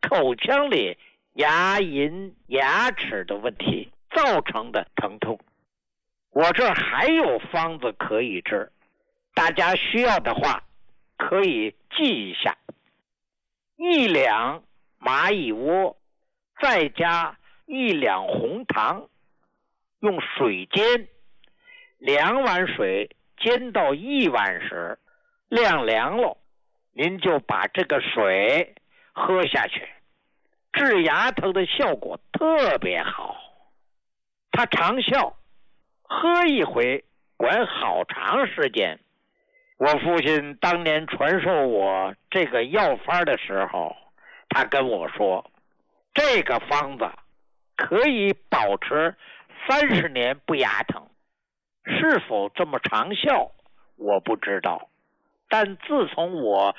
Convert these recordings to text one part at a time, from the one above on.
口腔里牙龈、牙齿的问题造成的疼痛。我这还有方子可以治，大家需要的话可以记一下：1两蚂蚁窝，再加1两红糖，用水煎，2碗水煎到1碗时，晾凉了，您就把这个水喝下去，治牙疼的效果特别好。它长效，喝一回管好长时间。我父亲当年传授我这个药方的时候，他跟我说，这个方子可以保持30年不牙疼。是否这么长效我不知道，但自从我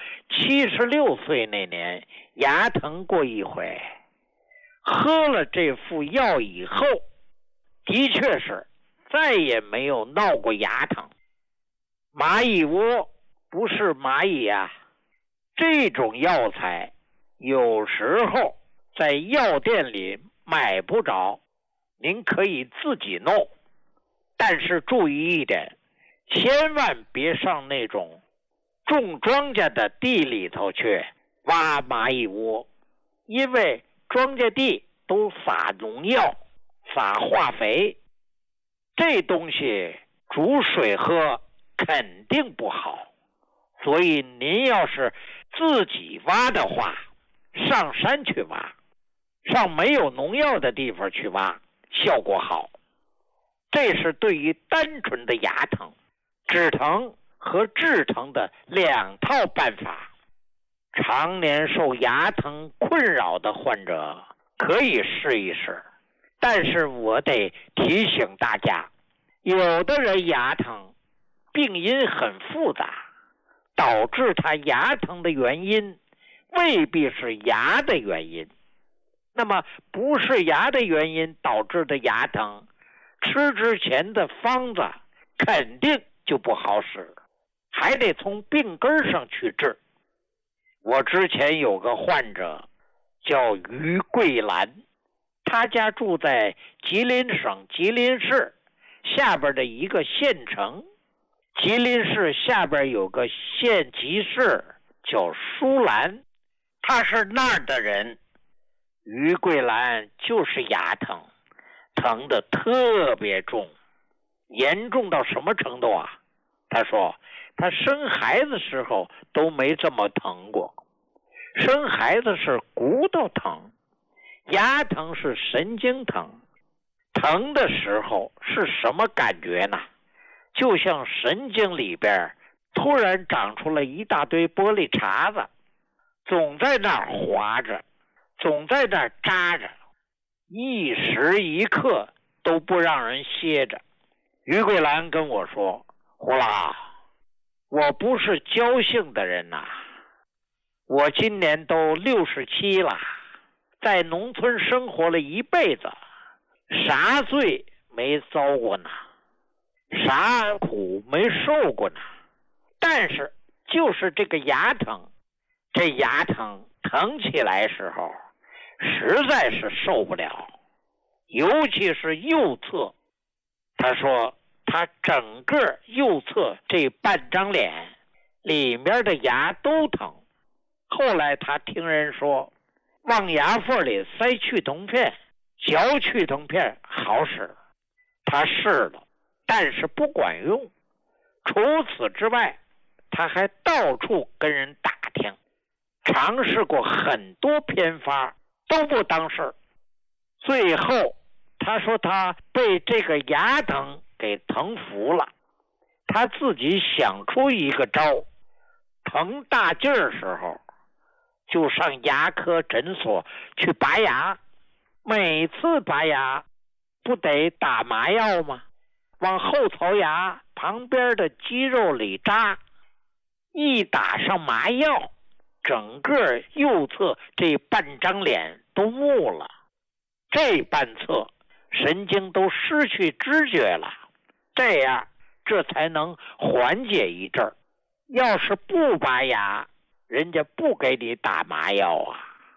76岁那年牙疼过一回，喝了这副药以后，的确是再也没有闹过牙疼。蚂蚁窝不是蚂蚁啊，这种药材有时候在药店里买不着，您可以自己弄，但是注意一点，千万别上那种种庄稼的地里头去挖蚂蚁窝，因为庄稼地都撒农药、撒化肥，这东西煮水喝肯定不好。所以您要是自己挖的话，上山去挖，上没有农药的地方去挖，效果好。这是对于单纯的牙疼、止疼和治疼的2套办法。常年受牙疼困扰的患者可以试一试，但是我得提醒大家，有的人牙疼病因很复杂，导致他牙疼的原因未必是牙的原因。那么不是牙的原因导致的牙疼，吃之前的方子肯定就不好使，还得从病根上去治。我之前有个患者叫于桂兰，他家住在吉林省吉林市下边的一个县城，吉林市下边有个县级市叫舒兰，他是那儿的人。于桂兰就是牙疼，疼得特别重，严重到什么程度啊？他说他生孩子时候都没这么疼过。生孩子是骨头疼，牙疼是神经疼。疼的时候是什么感觉呢？就像神经里边突然长出了一大堆玻璃碴子，总在那儿划着，总在那儿扎着，一时一刻都不让人歇着。于桂兰跟我说，胡老，我不是侥幸的人呐，我今年都67了，在农村生活了一辈子，啥罪没遭过呢，啥苦没受过呢，但是就是这个牙疼，这牙疼疼起来时候实在是受不了，尤其是右侧。他说他整个右侧这半张脸里面的牙都疼。后来他听人说往牙缝里塞去痛片，嚼去痛片好使，他试了，但是不管用。除此之外，他还到处跟人打听，尝试过很多偏方都不当事。最后他说他被这个牙疼给疼服了，他自己想出一个招，疼大劲儿时候就上牙科诊所去拔牙，每次拔牙不得打麻药吗？往后槽牙旁边的肌肉里扎，一打上麻药，整个右侧这半张脸都木了，这半侧神经都失去知觉了，这样这才能缓解一阵儿。要是不拔牙，人家不给你打麻药啊。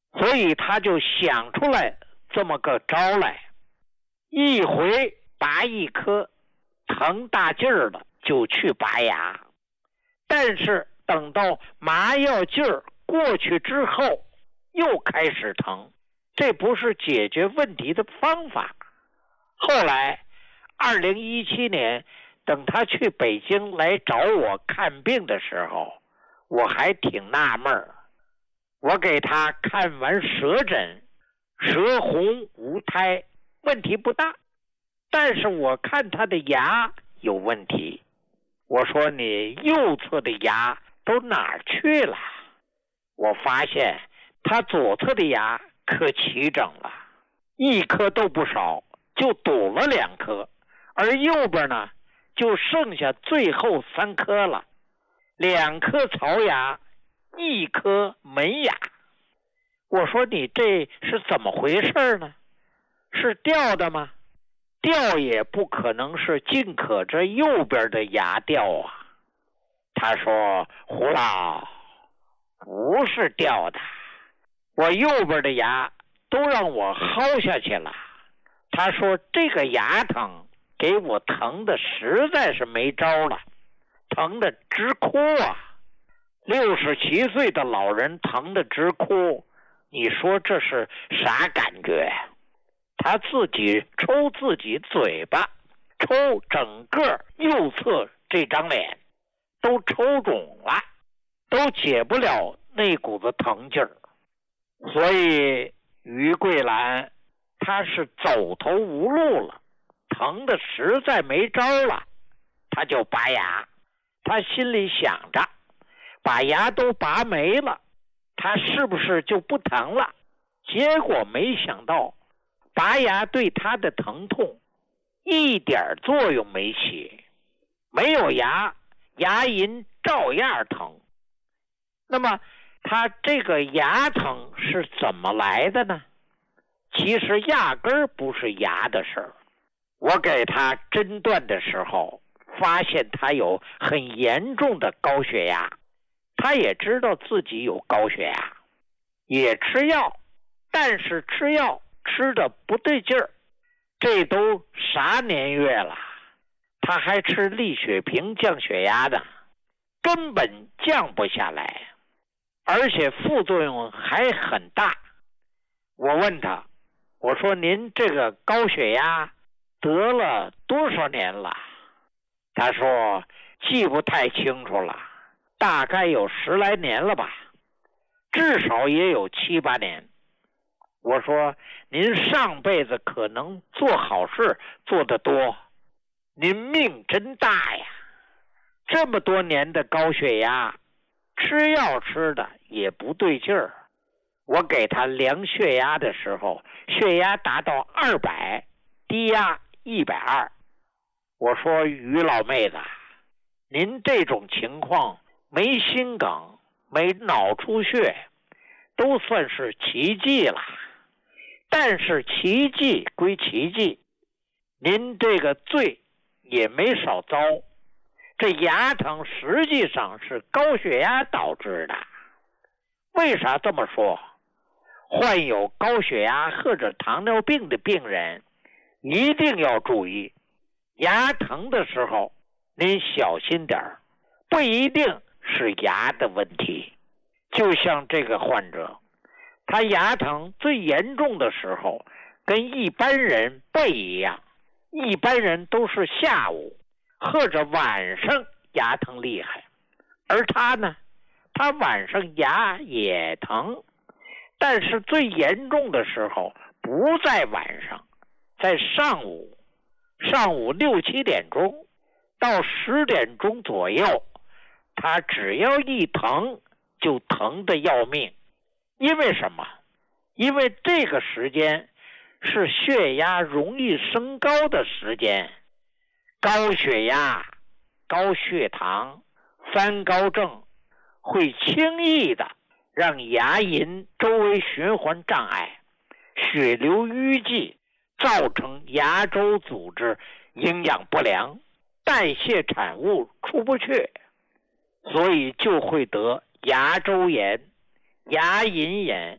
所以他就想出来这么个招来，一回拔一颗，疼大劲儿了就去拔牙，但是等到麻药劲儿过去之后又开始疼，这不是解决问题的方法。后来2017年等他去北京来找我看病的时候，我还挺纳闷儿。我给他看完舌诊，舌红无苔，问题不大，但是我看他的牙有问题。我说你右侧的牙都哪儿去了？我发现他左侧的牙可齐整了，一颗都不少，就堵了2颗，而右边呢就剩下最后3颗了，2颗槽牙，1颗门牙。我说你这是怎么回事呢？是掉的吗？掉也不可能是尽可这右边的牙掉啊。他说胡老，不是掉的，我右边的牙都让我薅下去了。他说这个牙疼给我疼的实在是没招了，疼的直哭啊！67岁的老人疼的直哭，你说这是啥感觉？他自己抽自己嘴巴，抽整个右侧这张脸都抽肿了，都解不了那股子疼劲儿。所以于桂兰他是走投无路了，疼的实在没招了，他就拔牙。他心里想着把牙都拔没了，他是不是就不疼了？结果没想到拔牙对他的疼痛一点作用没起，没有牙，牙龈照样疼。那么他这个牙疼是怎么来的呢？其实压根儿不是牙的事儿。我给他诊断的时候发现他有很严重的高血压，他也知道自己有高血压，也吃药，但是吃药吃的不对劲儿。这都啥年月了，他还吃利血平降血压的，根本降不下来，而且副作用还很大。我问他，我说您这个高血压得了多少年了？他说记不太清楚了，大概有10来年了吧，至少也有7、8年。我说您上辈子可能做好事做得多，您命真大呀，这么多年的高血压，吃药吃的也不对劲儿。我给他量血压的时候，血压达到200，低压120。我说于老妹子，您这种情况没心梗，没脑出血，都算是奇迹了。但是奇迹归奇迹，您这个罪也没少遭。这牙疼实际上是高血压导致的。为啥这么说？患有高血压或者糖尿病的病人一定要注意，牙疼的时候您小心点儿，不一定是牙的问题。就像这个患者，他牙疼最严重的时候跟一般人不一样，一般人都是下午或者晚上牙疼厉害，而他呢，他晚上牙也疼，但是最严重的时候不在晚上，在上午6、7点钟到10点钟左右，他只要一疼就疼得要命。因为什么？因为这个时间是血压容易升高的时间，高血压、高血糖、3高症会轻易的让牙龈周围循环障碍，血流淤积，造成牙周组织营养不良，代谢产物出不去，所以就会得牙周炎、牙龈炎、